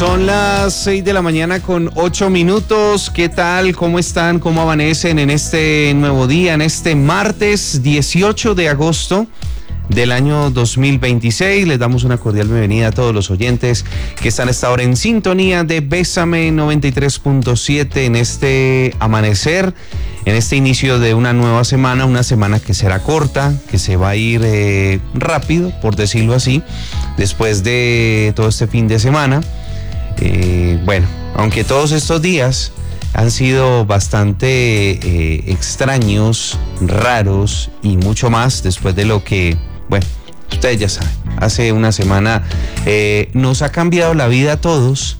Son las 6 de la mañana con 8 minutos. ¿Qué tal? ¿Cómo están? ¿Cómo amanecen en este nuevo día, en este martes 18 de agosto del año 2026? Les damos una cordial bienvenida a todos los oyentes que están a esta hora en sintonía de Bésame 93.7 en este amanecer, en este inicio de una nueva semana, una semana que será corta, que se va a ir rápido, por decirlo así, después de todo este fin de semana. Bueno, aunque todos estos días han sido bastante extraños, raros y mucho más después de lo que, bueno, ustedes ya saben, hace una semana nos ha cambiado la vida a todos.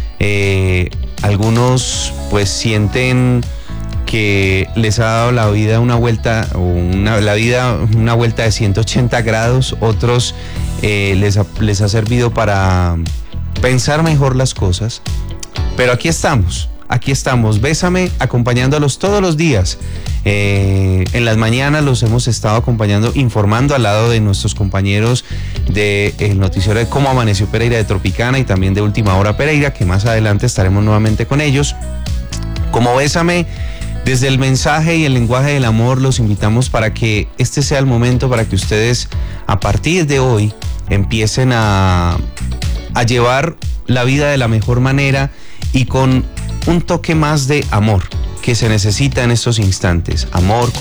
Algunos pues sienten que les ha dado la vida una vuelta, una vuelta de 180 grados, otros les ha servido para pensar mejor las cosas, pero aquí estamos, Bésame, acompañándolos todos los días. En las mañanas los hemos estado acompañando, informando al lado de nuestros compañeros del noticiero de Cómo Amaneció Pereira de Tropicana y también de Última Hora Pereira, que más adelante estaremos nuevamente con ellos. Como Bésame, desde el mensaje y el lenguaje del amor, los invitamos para que este sea el momento para que ustedes a partir de hoy empiecen a llevar la vida de la mejor manera y con un toque más de amor que se necesita en estos instantes. Amor,